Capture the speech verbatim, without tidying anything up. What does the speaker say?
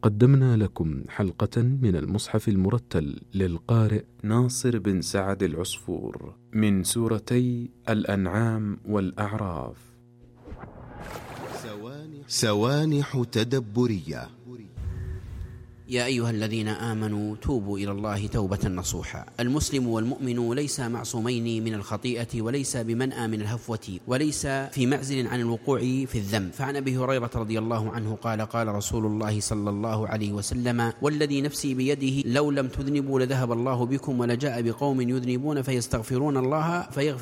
قدمنا لكم حلقة من المصحف المرتل للقارئ ناصر بن سعد العصفور من سورتي الأنعام والأعراف. سوانح تدبرية. يا أيها الذين آمنوا توبوا إلى الله توبة نصوحا. المسلم والمؤمن ليس معصومين من الخطيئة، وليس بمنأى من الهفوة، وليس في معزل عن الوقوع في الذنب. فعن أبي هريرة رضي الله عنه قال قال رسول الله صلى الله عليه وسلم: والذي نفسي بيده لو لم تذنبوا لذهب الله بكم ولجاء بقوم يذنبون فيستغفرون الله فيغفر